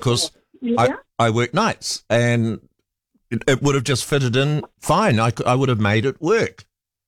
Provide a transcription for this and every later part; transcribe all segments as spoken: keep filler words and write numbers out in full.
because Yeah. I, I work nights, and it, it would have just fitted in fine. I, I would have made it work.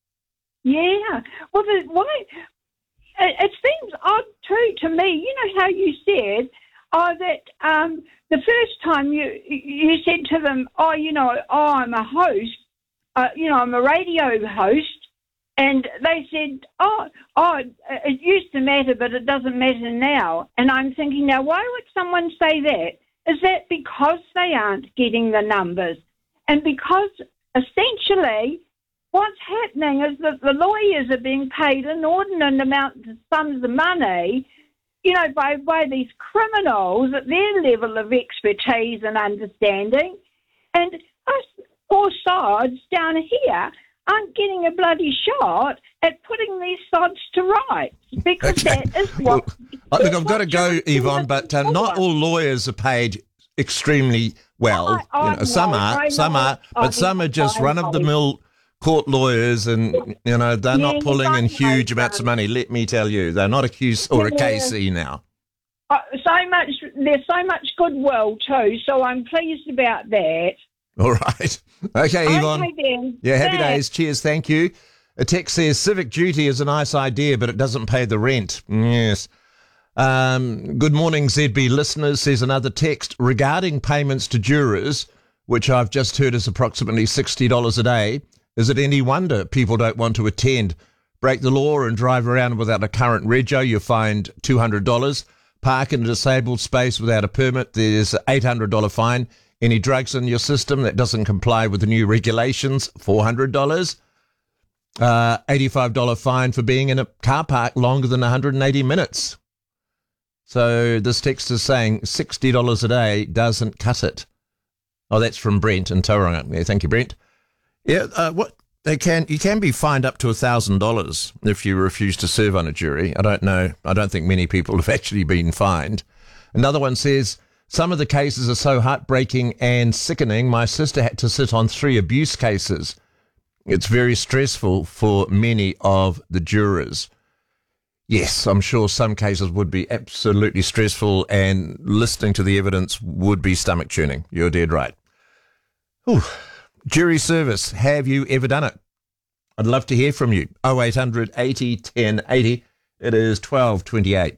Yeah. Well, the, why? It, it seems odd too to me. You know how you said, oh, that um, the first time you you said to them, oh, you know, oh, I'm a host. Uh, you know, I'm a radio host. And they said, oh, oh, it used to matter, but it doesn't matter now. And I'm thinking, now, why would someone say that? Is that because they aren't getting the numbers? And because essentially what's happening is that the lawyers are being paid inordinate amounts of sums of money, you know, by, by these criminals at their level of expertise and understanding. And us poor sods down here aren't getting a bloody shot at putting these sods to rights, because Okay. that is what... Well, look, I've got to go, Yvonne, but uh, not all lawyers are paid extremely well. I- I you know, some know, are, I some know, are, but I- some are just I run-of-the-mill court lawyers, and, you know, they're not Yes, pulling I in know, huge amounts of um, money, let me tell you. They're not a Q C or a Yeah. K C now. Uh, so much, there's so much goodwill too, so I'm pleased about that. All right. Okay, Yvonne. Okay then. Yeah, happy Thanks. days. Cheers, thank you. A text says, civic duty is a nice idea, but it doesn't pay the rent. Yes. Um, good morning, Z B listeners, says another text regarding payments to jurors, which I've just heard is approximately sixty dollars a day. Is it any wonder people don't want to attend? Break the law and drive around without a current rego, you're fined two hundred dollars. Park in a disabled space without a permit, there's an eight hundred dollars fine. Any drugs in your system that doesn't comply with the new regulations, four hundred dollars. Uh, eighty-five dollars fine for being in a car park longer than one hundred eighty minutes. So this text is saying sixty dollars a day doesn't cut it. Oh, that's from Brent in Tauranga. Yeah, thank you, Brent. Yeah, uh, what they can you can be fined up to one thousand dollars if you refuse to serve on a jury. I don't know. I don't think many people have actually been fined. Another one says, some of the cases are so heartbreaking and sickening. My sister had to sit on three abuse cases. It's very stressful for many of the jurors. Yes, I'm sure some cases would be absolutely stressful, and listening to the evidence would be stomach churning. You're dead right. Whew. Jury service, have you ever done it? I'd love to hear from you. oh eight hundred eighty ten eighty. It is twelve twenty-eight.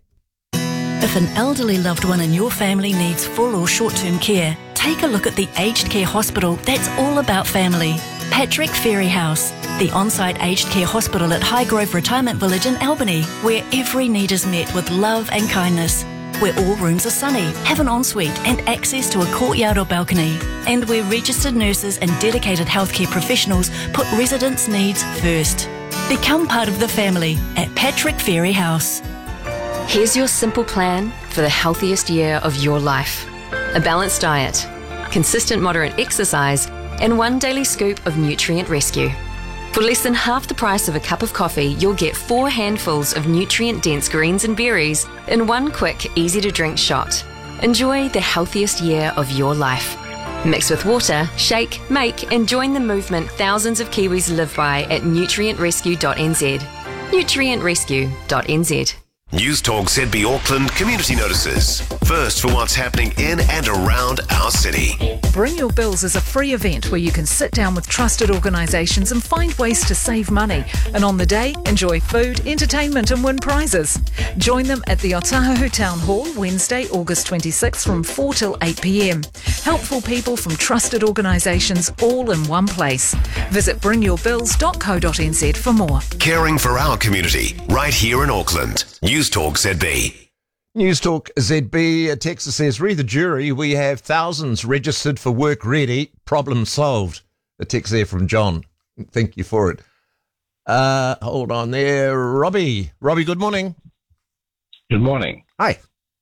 If an elderly loved one in your family needs full or short-term care, take a look at the aged care hospital that's all about family. Patrick Ferry House, the on-site aged care hospital at Highgrove Retirement Village in Albany, where every need is met with love and kindness. Where all rooms are sunny, have an ensuite and access to a courtyard or balcony. And where registered nurses and dedicated healthcare professionals put residents' needs first. Become part of the family at Patrick Ferry House. Here's your simple plan for the healthiest year of your life. A balanced diet, consistent moderate exercise, and one daily scoop of Nutrient Rescue. For less than half the price of a cup of coffee, you'll get four handfuls of nutrient-dense greens and berries in one quick, easy-to-drink shot. Enjoy the healthiest year of your life. Mix with water, shake, make, and join the movement thousands of Kiwis live by at nutrient rescue dot n z. nutrient rescue dot n z. News Talk Z B Auckland community notices. First for what's happening in and around our city. Bring Your Bills is a free event where you can sit down with trusted organisations and find ways to save money. And on the day, enjoy food, entertainment and win prizes. Join them at the Otahuhu Town Hall Wednesday, August twenty-sixth from four till eight p m. Helpful people from trusted organisations all in one place. Visit bring your bills dot co dot n z for more. Caring for our community right here in Auckland. News Talk Z B. News Talk Z B. A texter says, read the jury. We have thousands registered for work ready. Problem solved. A text there from John. Thank you for it. Uh, hold on there. Robbie. Robbie, good morning. Good morning. Hi.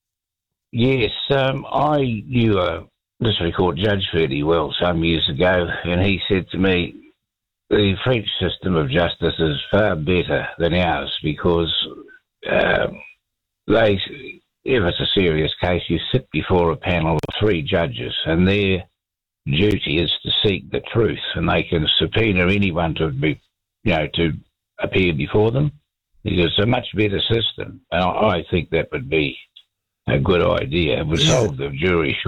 Yes, um, I knew a district court judge fairly well some years ago, and he said to me, the French system of justice is far better than ours because um, they, if it's a serious case, you sit before a panel of three judges, and their duty is to seek the truth, and they can subpoena anyone to be, you know, to appear before them. It's a much better system, and I, I think that would be a good idea. It would Yeah. solve the jury